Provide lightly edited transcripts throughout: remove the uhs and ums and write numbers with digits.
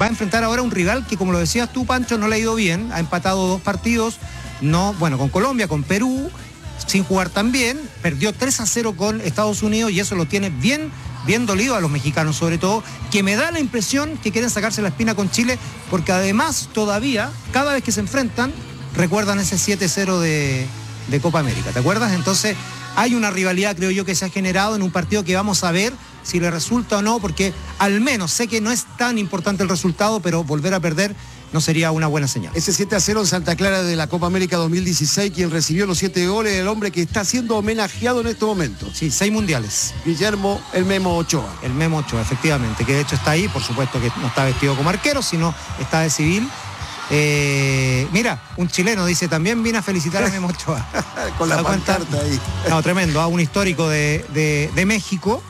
va a enfrentar ahora a un rival que, como lo decías tú, Pancho, no le ha ido bien, ha empatado 2 partidos, con Colombia, con Perú, sin jugar tan bien, perdió 3-0 con Estados Unidos y eso lo tiene bien dolido a los mexicanos, sobre todo, que me da la impresión que quieren sacarse la espina con Chile, porque además todavía, cada vez que se enfrentan, recuerdan ese 7-0 de Copa América, ¿te acuerdas? Entonces hay una rivalidad, creo yo, que se ha generado en un partido que vamos a ver si le resulta o no, porque al menos sé que no es tan importante el resultado, pero volver a perder no sería una buena señal. Ese 7-0 en Santa Clara de la Copa América 2016, quien recibió los 7 goles, el hombre que está siendo homenajeado en este momento. Sí, 6 mundiales. Guillermo el Memo Ochoa. El Memo Ochoa, efectivamente, que de hecho está ahí, por supuesto que no está vestido como arquero, sino está de civil. Mira, un chileno dice, también vine a felicitar a Memo Ochoa. Con la pancarta ahí. No, tremendo, un histórico de México,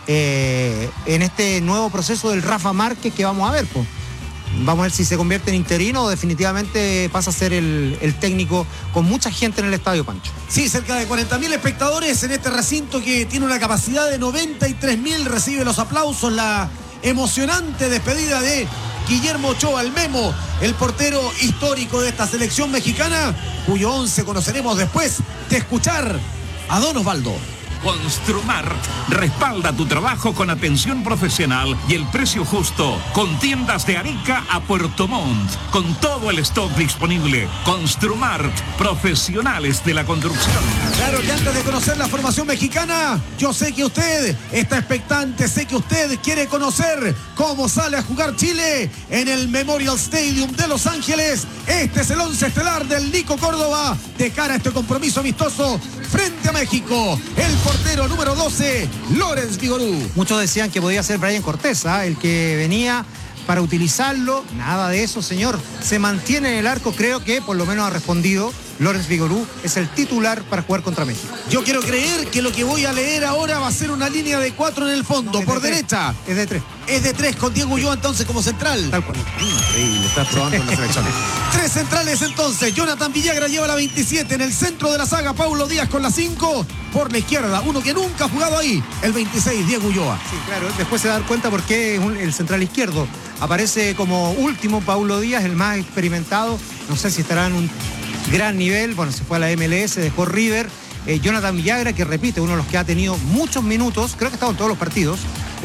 en este nuevo proceso del Rafa Márquez que vamos a ver, pues. Vamos a ver si se convierte en interino o definitivamente pasa a ser el técnico con mucha gente en el estadio, Pancho. Sí, cerca de 40.000 espectadores en este recinto que tiene una capacidad de 93.000. Recibe los aplausos, la emocionante despedida de Guillermo Ochoa, el Memo, el portero histórico de esta selección mexicana, cuyo 11 conoceremos después de escuchar a Don Osvaldo. Construmart respalda tu trabajo con atención profesional y el precio justo, con tiendas de Arica a Puerto Montt, con todo el stock disponible. Construmart, profesionales de la construcción. Claro que antes de conocer la formación mexicana, yo sé que usted está expectante, sé que usted quiere conocer cómo sale a jugar Chile en el Memorial Stadium de Los Ángeles. Este es el 11 estelar del Nico Córdoba de cara a este compromiso amistoso frente a México. El portero número 12, Lorenz Vigorú. Muchos decían que podía ser Brian Cortés, el que venía para utilizarlo. Nada de eso, señor. Se mantiene en el arco, creo que por lo menos ha respondido. Lorenz Vigorú es el titular para jugar contra México. Yo quiero creer que lo que voy a leer ahora va a ser una línea de 4 en el fondo, por derecha. Es de 3. Es de 3 con Diego Ulloa entonces como central. Tal cual. Increíble, está probando en la selección. 3 centrales entonces. Jonathan Villagra lleva la 27. En el centro de la saga, Paulo Díaz con la 5. Por la izquierda, uno que nunca ha jugado ahí, el 26, Diego Ulloa. Sí, claro. Después se da cuenta por qué el central izquierdo. Aparece como último Paulo Díaz, el más experimentado. No sé si estará en un gran nivel. Bueno, se fue a la MLS, dejó River. Jonathan Villagra, que repite, uno de los que ha tenido muchos minutos, creo que ha estado en todos los partidos.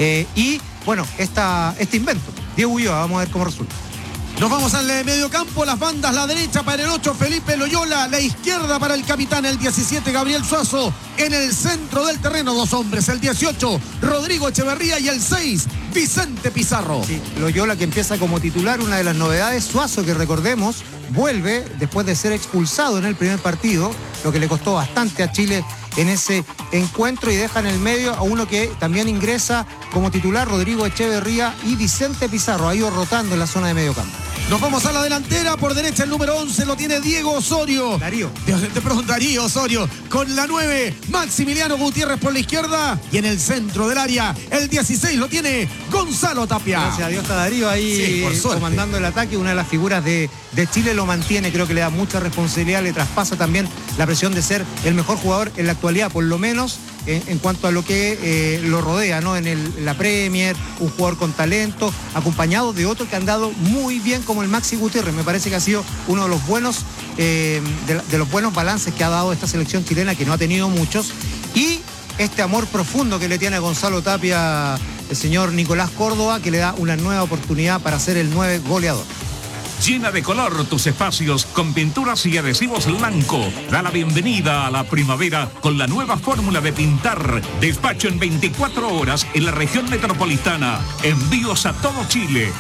Y bueno, este invento, Diego Ulloa, vamos a ver cómo resulta. Nos vamos al medio campo, las bandas, la derecha para el 8, Felipe Loyola, la izquierda para el capitán, el 17, Gabriel Suazo. En el centro del terreno, 2 hombres, el 18, Rodrigo Echeverría, y el 6, Vicente Pizarro. Sí, Loyola que empieza como titular, una de las novedades. Suazo, que recordemos, vuelve después de ser expulsado en el primer partido, lo que le costó bastante a Chile en ese encuentro, y deja en el medio a uno que también ingresa como titular, Rodrigo Echeverría, y Vicente Pizarro, ha ido rotando en la zona de medio campo. Nos vamos a la delantera, por derecha el número 11 lo tiene Diego Osorio. Darío. Te preguntaría, Osorio. Con la 9, Maximiliano Gutiérrez por la izquierda. Y en el centro del área, el 16 lo tiene Gonzalo Tapia. Gracias a Dios está Darío ahí, sí, comandando el ataque. Una de las figuras de Chile, lo mantiene, creo que le da mucha responsabilidad, le traspasa también la presión de ser el mejor jugador en la actualidad, por lo menos en cuanto a lo que lo rodea, ¿no? En la Premier, un jugador con talento, acompañado de otro que han dado muy bien, como el Maxi Gutiérrez. Me parece que ha sido uno de los buenos de los buenos balances que ha dado esta selección chilena, que no ha tenido muchos. Y este amor profundo que le tiene a Gonzalo Tapia el señor Nicolás Córdoba, que le da una nueva oportunidad para ser el 9 goleador. Llena de color tus espacios con pinturas y adhesivos Lanco. Da la bienvenida a la primavera con la nueva fórmula de pintar. Despacho en 24 horas en la región metropolitana. Envíos a todo Chile.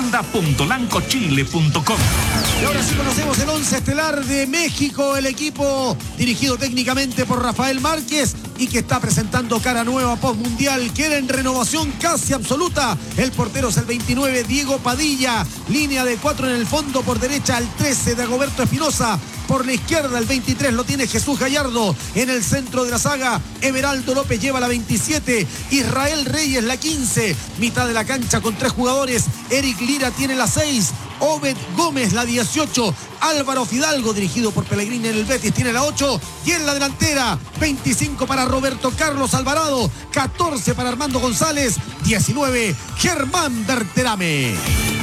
Tienda.lancochile.com. Y ahora sí conocemos el 11 estelar de México, el equipo dirigido técnicamente por Rafael Márquez y que está presentando cara nueva postmundial. Queda en renovación casi absoluta. El portero es el 29, Diego Padilla. Línea de 4 en el fondo, por derecha el 13, Dagoberto Espinosa. Por la izquierda el 23 lo tiene Jesús Gallardo. En el centro de la saga, Everaldo López lleva la 27, Israel Reyes la 15. Mitad de la cancha con 3 jugadores. Eric Lira tiene la 6, Obed Gómez la 18, Álvaro Fidalgo, dirigido por Pellegrini en el Betis, tiene la 8. Y en la delantera, 25 para Roberto Carlos Alvarado, 14 para Armando González, 19 Germán Berterame.